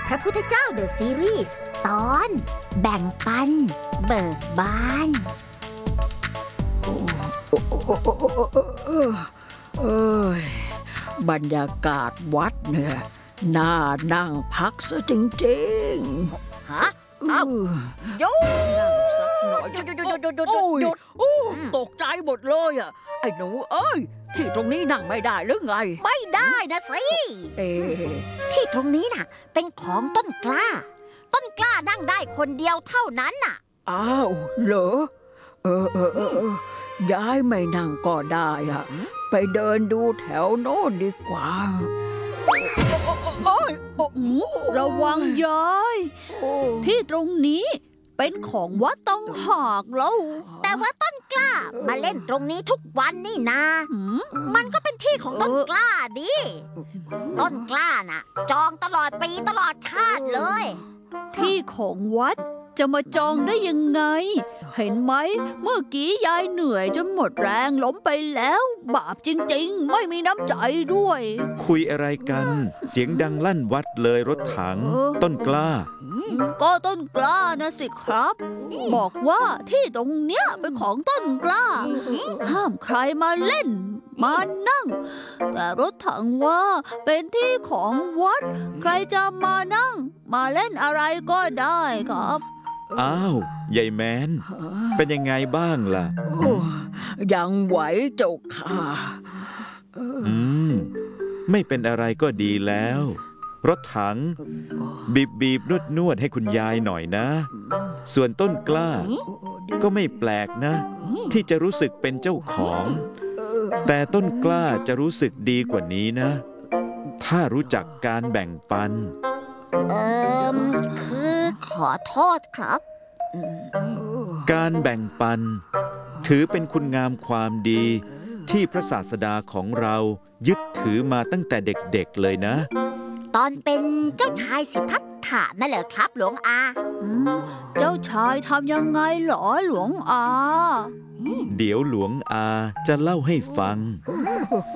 พระพุทธเจ้าเดอะซีรีส์ตอนแบ่งปันเบิกบานบรรยากาศวัดเนี่ยน่านั่งพักซะจริงๆฮะเอาหยุดตกใจหมดเลยอ่ะไอ้หนูเอ้ยที่ตรงนี้นั่งไม่ได้หรือไงไม่ได้นะสิที่ตรงนี้น่ะเป็นของต้นกล้านั่งได้คนเดียวเท่านั้นน่ะอ้าวเหรอย้ายไม่นั่งก็ได้อ่ะไปเดินดูแถวโน้นดีกว่าระวังย้ายที่ตรงนี้เป็นของวัดต้องหากแล้วแต่ว่าต้นกล้ามาเล่นตรงนี้ทุกวันนี่นามันก็เป็นที่ของต้นกล้าดิต้นกล้าน่ะจองตลอดปีตลอดชาติเลยที่ของวัดจะมาจองได้ยังไงเห็นไหมเมื่อกี้ยายเหนื่อยจนหมดแรงล้มไปแล้วบาปจริงๆไม่มีน้ำใจด้วยคุยอะไรกันเสียงดังลั่นวัดเลยรถถังต้นกล้าก็ต้นกล้านะสิครับบอกว่าที่ตรงเนี้ยเป็นของต้นกล้าห้ามใครมาเล่นมานั่งแต่รถถังว่าเป็นที่ของวัดใครจะมานั่งมาเล่นอะไรก็ได้ครับอ้าวยายแมนเป็นยังไงบ้างล่ะยังไหวเจ้าค่ะไม่เป็นอะไรก็ดีแล้วรถถังบีบนวดให้คุณยายหน่อยนะส่วนต้นกล้าก็ไม่แปลกนะที่จะรู้สึกเป็นเจ้าของแต่ต้นกล้าจะรู้สึกดีกว่านี้นะถ้ารู้จักการแบ่งปันคือขอโทษครับการแบ่งปันถือเป็นคุณงามความดีที่พระศาสดาของเรายึดถือมาตั้งแต่เด็กๆเลยนะตอนเป็นเจ้าชายสิทธัตถะนั่นเหรอครับหลวงอาเจ้าชายทำยังไงหรอหลวงอาเดี๋ยวหลวงอาจะเล่าให้ฟัง